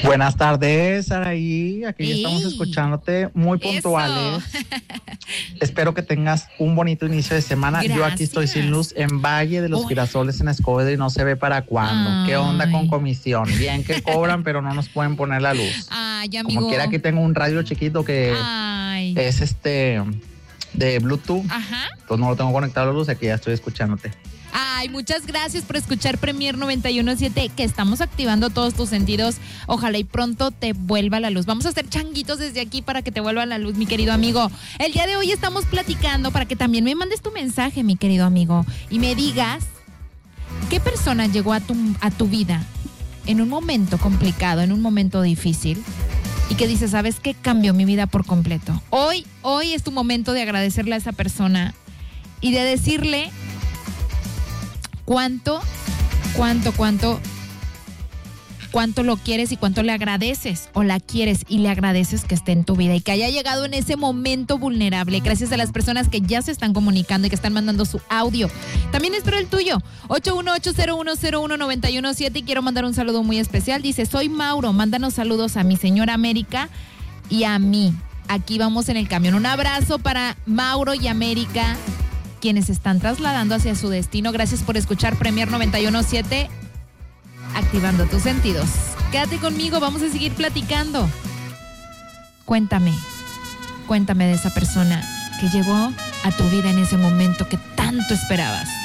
Buenas tardes, Saraí. Aquí estamos escuchándote muy puntuales. Espero que tengas un bonito inicio de semana. Gracias. Yo aquí estoy sin luz en Valle de los Girasoles, en Escobedo, y no se ve para cuándo. ¿Qué onda con comisión? Bien que cobran, pero no nos pueden poner la luz. Ay, amigo. Como quiera, aquí tengo un radio chiquito que es de Bluetooth. Ajá. Entonces no lo tengo conectado a la luz, aquí ya estoy escuchándote. Ay, muchas gracias por escuchar Premier 91.7, que estamos activando todos tus sentidos. Ojalá y pronto te vuelva la luz. Vamos a hacer changuitos desde aquí para que te vuelva la luz, mi querido amigo. El día de hoy estamos platicando para que también me mandes tu mensaje, mi querido amigo, y me digas qué persona llegó a tu vida en un momento complicado, en un momento difícil, y que dices, ¿sabes qué? Cambió mi vida por completo. Hoy es tu momento de agradecerle a esa persona y de decirle cuánto lo quieres y cuánto le agradeces, o la quieres y le agradeces que esté en tu vida y que haya llegado en ese momento vulnerable. Gracias a las personas que ya se están comunicando y que están mandando su audio. También espero el tuyo, 818-0101-917, y quiero mandar un saludo muy especial. Dice, soy Mauro, mándanos saludos a mi señora América y a mí. Aquí vamos en el camión. Un abrazo para Mauro y América, quienes se están trasladando hacia su destino. Gracias por escuchar Premier 91.7, activando tus sentidos. Quédate conmigo, vamos a seguir platicando. Cuéntame de esa persona que llegó a tu vida en ese momento que tanto esperabas.